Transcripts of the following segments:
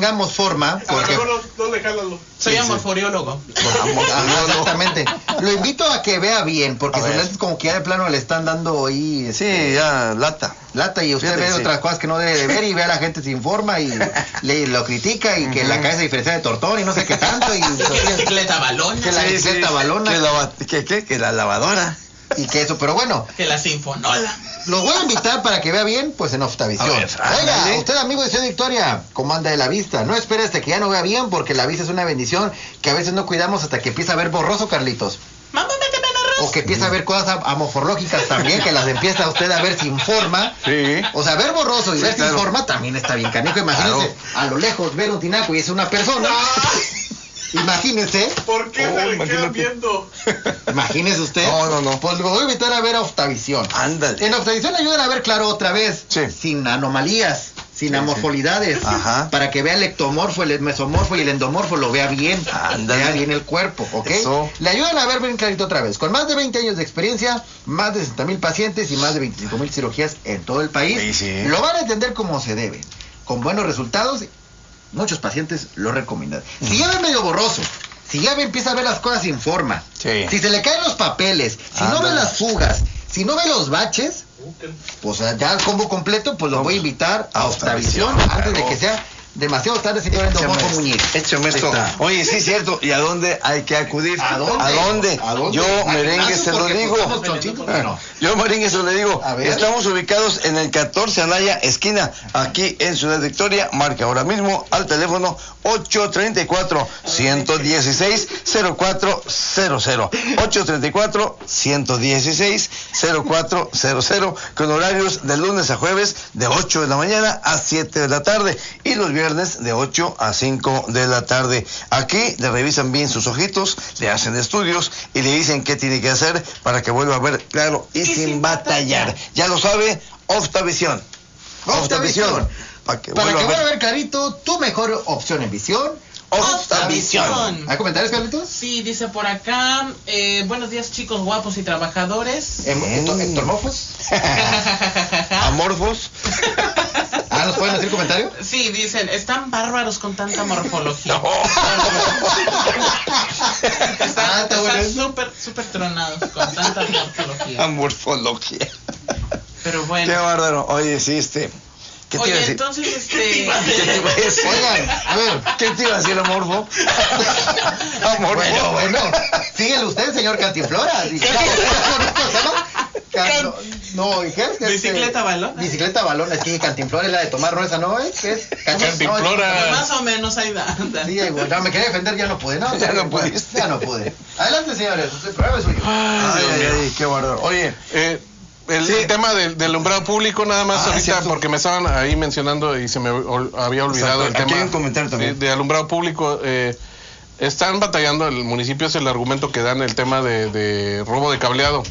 tengamos forma, porque no déjalo. Soy amorforiólogo. exactamente. Lo invito a que vea bien, porque sus lentes como que ya de plano le están dando ahí sí, ya lata y usted ve otras cosas que no debe de ver y ve a la gente se informa y lo critica y que la cabeza diferencia de tortón y no sé qué tanto y que la bicicleta balona. Que la bicicleta balona. Que la lavadora. Y que eso, pero bueno. Que la sinfonola. Lo voy a invitar para que vea bien, pues en Oftavisión. Oiga, usted amigo de Ciudad Victoria, ¿cómo anda de la vista? No espere hasta que ya no vea bien, porque la vista es una bendición que a veces no cuidamos hasta que empieza a ver borroso, Carlitos. Mamá, méteme en arroz. O que empieza a ver cosas amorfológicas también, que las empieza usted a ver sin forma. Sí. O sea, ver borroso y ver sin forma también está bien canijo. Imagínense, a lo lejos ver un tinaco y es una persona. Imagínense. ¿Por qué me quedan viendo? Imagínese usted. No. Pues lo voy a invitar a ver a Oftavisión. Ándale. En Oftavisión ayudan a ver claro otra vez. Sí. Sin anomalías, sin amorfolidades. Ajá. Para que vea el ectomorfo, el mesomorfo y el endomorfo, lo vea bien. Ándale. Vea bien el cuerpo, ¿ok? Eso. Le ayudan a ver bien clarito otra vez. Con más de 20 años de experiencia, más de 60,000 pacientes y más de 25,000 cirugías en todo el país. Sí. Lo van a entender como se debe. Con buenos resultados. Muchos pacientes lo recomiendan. Si ya ve medio borroso, si ya empieza a ver las cosas sin forma, si se le caen los papeles, si no ve las fugas, si no ve los baches, pues ya el combo completo, pues lo voy a invitar a Oftavisión antes de que sea demasiado tarde, señor Endomorfo Muñiz. Échame esto. Oye, sí, cierto. ¿Y a dónde hay que acudir? ¿A dónde? Yo, merengue, se lo digo. Yo, merengue, se lo digo. Estamos ubicados en el 14 Anaya, esquina, aquí en Ciudad Victoria. Marca ahora mismo al teléfono 834-116-0400. 834-116-0400. Con horarios de lunes a jueves de 8 de la mañana a 7 de la tarde. Y los viernes de 8 a 5 de la tarde. Aquí le revisan bien sus ojitos, le hacen estudios y le dicen qué tiene que hacer para que vuelva a ver claro y sin batallar. Ya lo sabe, Oftavisión. Oftavisión. Para que vuelva a ver clarito, tu mejor opción en visión. Oftavisión. ¿Hay comentarios, Carlitos? Sí, dice por acá, buenos días chicos guapos y trabajadores. ¿Ectomorfos? ¿Amorfos? ¿Nos pueden hacer comentario? Sí, dicen, están bárbaros con tanta morfología. Están súper tronados con tanta morfología. Amorfología. Pero bueno. Qué bárbaro. Oye, sí, ¿qué te iba a decir? Entonces, Oigan, a ver, ¿qué te iba a decir, amorfo? Bueno, síguele usted, señor Cantinflora. Bicicleta balón. Bicicleta balón, es que Cantinflora es la de tomar, ¿no? Esa no es, ¿qué es? Cantinflora. Más o menos ahí da. Sí, me quería defender, ya no pude, ¿no? Ya no pudiste. Ya no pude. Adelante, señores, el programa es suyo. Ay, qué bárbaro. Oye, el tema del alumbrado público, nada más ahorita, cierto. Porque me estaban ahí mencionando y se me había olvidado el tema. Aquí hay un comentario también. De alumbrado público. Están batallando, el municipio es el argumento que dan el tema de robo de cableado.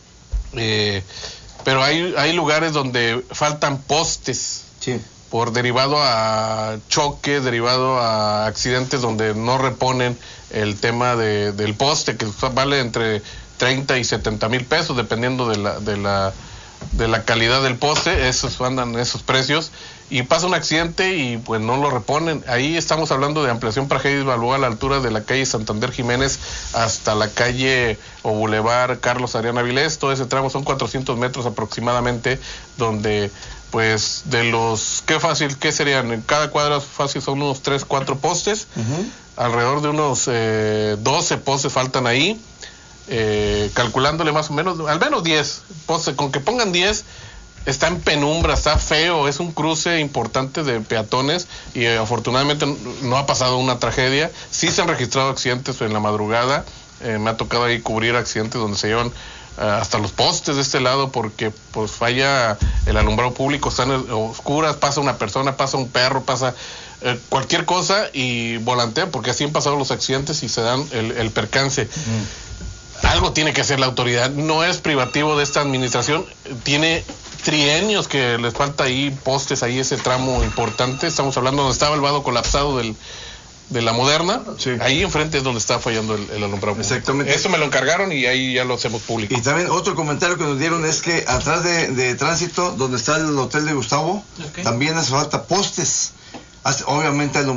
Pero hay lugares donde faltan postes. Sí. Por derivado a choques, derivado a accidentes donde no reponen el tema del poste, que vale entre 30 y 70 mil pesos, dependiendo de la calidad del poste. Andan esos precios, y pasa un accidente y pues no lo reponen. Ahí estamos hablando de ampliación para Géis Balboa a la altura de la calle Santander Jiménez hasta la calle o Boulevard Carlos Ariana Vilés. Todo ese tramo son 400 metros aproximadamente, donde pues de los, ¿qué serían? En cada cuadra fácil son unos 3, 4 postes. Alrededor de unos 12 postes faltan ahí. Calculándole más o menos, al menos 10 postes, con que pongan 10, está en penumbra, está feo, es un cruce importante de peatones y afortunadamente no ha pasado una tragedia. Sí se han registrado accidentes en la madrugada, me ha tocado ahí cubrir accidentes donde se llevan hasta los postes de este lado porque pues falla el alumbrado público, están oscuras, pasa una persona, pasa un perro, pasa cualquier cosa y volantea, porque así han pasado los accidentes y se dan el percance. Algo tiene que hacer la autoridad, no es privativo de esta administración, tiene trienios que les falta ahí postes, ahí ese tramo importante. Estamos hablando donde estaba el vado colapsado de la Moderna, sí. Ahí enfrente es donde está fallando el alumbrado. Exactamente. Eso me lo encargaron y ahí ya lo hacemos público. Y también otro comentario que nos dieron es que atrás de tránsito, donde está el hotel de Gustavo, también hace falta postes. Obviamente